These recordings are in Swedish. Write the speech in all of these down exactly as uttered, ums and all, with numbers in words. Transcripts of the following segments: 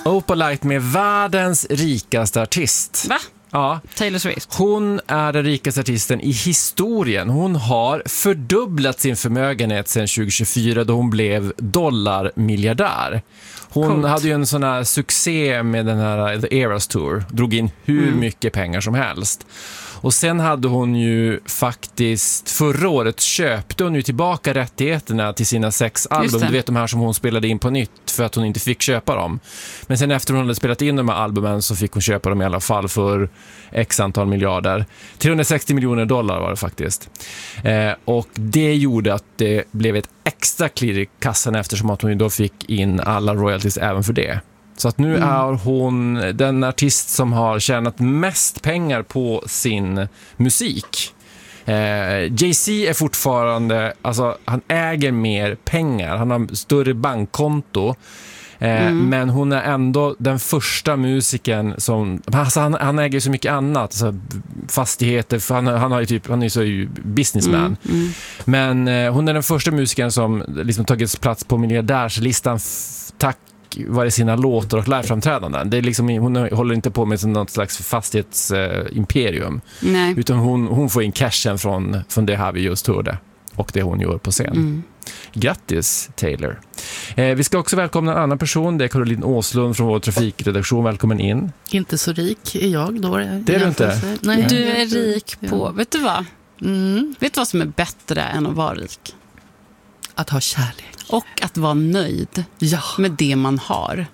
Opalite med världens rikaste artist. Va? Ja. Taylor Swift. Hon är den rikaste artisten i historien. Hon har fördubblat sin förmögenhet sedan tjugo tjugofyra då hon blev dollarmiljardär. Hon Coolt. hade ju en sån här succé med den här The Eras Tour. Drog in hur mm. mycket pengar som helst. Och sen hade hon ju faktiskt förra året köpte hon ju tillbaka rättigheterna till sina sex album. Du vet de här som hon spelade in på nytt för att hon inte fick köpa dem. Men sen efter hon hade spelat in de här albumen så fick hon köpa dem i alla fall för x antal miljarder. trehundrasextio miljoner dollar var det faktiskt. Eh, och det gjorde att det blev ett extra klirr i kassan eftersom att hon ju då fick in alla royalties även för det. Så att nu mm. är hon den artist som har tjänat mest pengar på sin musik. Eh, Jay-Z är fortfarande, alltså han äger mer pengar, han har större bankkonto. Eh, mm. Men hon är ändå den första musiken som, alltså han, han äger så mycket annat, alltså fastigheter, för han, han har ju typ, han är så ju businessman. Mm. Mm. Men eh, hon är den första musiken som liksom tagits plats på miljardärslistan f- tack var det sina låtar och liveframträdanden. Det är liksom, hon håller inte på med något slags fastighetsimperium. Nej. Utan hon, hon får in cashen från, från det här vi just hörde. Och det hon gör på scen. Mm. Grattis, Taylor. Eh, vi ska också välkomna en annan person. Det är Caroline Åslund från vår trafikredaktion. Välkommen in. Inte så rik är jag då. Det är du inte? Nej. Du är rik på, ja. vet du vad? Mm. Vet du vad som är bättre än att vara rik? Att ha kärlek. Och att vara nöjd ja. med det man har.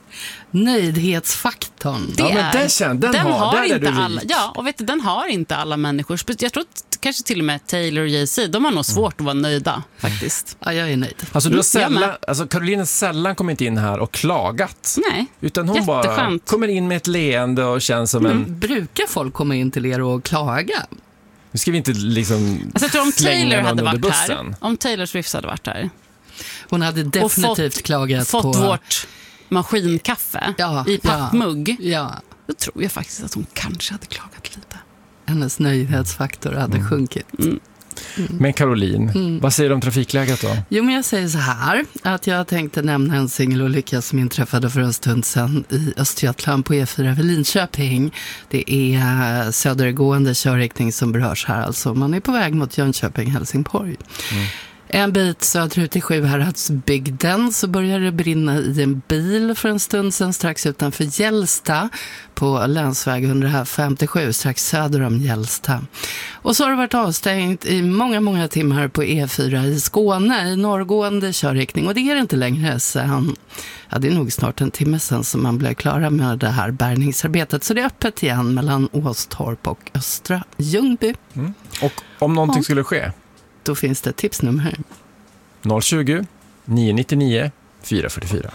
Nöjdhetsfaktorn. Det ja, men den, känner, den, den har, har den inte alla. Ja, och vet du, den har inte alla människor. Jag tror att kanske till och med Taylor och Jay-Z, de har nog svårt mm. att vara nöjda faktiskt. Ja, jag är nöjd. Alltså du har sällan, alltså Caroline sällan kommit in här och klagat. Nej. Utan hon bara kommer in med ett leende och känns som mm. en... Brukar folk komma in till er och klaga? Nu ska vi inte liksom alltså, jag tror om Taylor hade varit bussen. här, om Taylor Swift hade varit här. Hon hade definitivt fått, klagat fått på... Fått vårt maskinkaffe ja, i pappmugg. Ja, ja. Då tror jag faktiskt att hon kanske hade klagat lite. Hennes nöjdhetsfaktor hade mm. sjunkit. Mm. Mm. Men Caroline, mm. vad säger du om trafikläget då? Jo, men jag säger så här, att jag tänkte nämna en singelolycka som inträffade för en stund sedan i Östergötland på E fyra vid Linköping. Det är södergående körriktning som berörs här, alltså man är på väg mot Jönköping-Helsingborg. Mm. En bit söderut i Sjuhäradsbygden så började det brinna i en bil för en stund sedan strax utanför Gällsta på länsväg etthundrafemtiosju strax söder om Gällsta. Och så har det varit avstängt i många, många timmar på E fyra i Skåne i norrgående körriktning och det är inte längre sedan, ja det är nog snart en timme sedan som man blev klara med det här bärgningsarbetet. Så det är öppet igen mellan Åstorp och Östra Ljungby. Mm. Och om någonting ja. skulle ske? Då finns det ett tipsnummer här. noll tjugo, nio nittionio, fyra fyrtiofyra.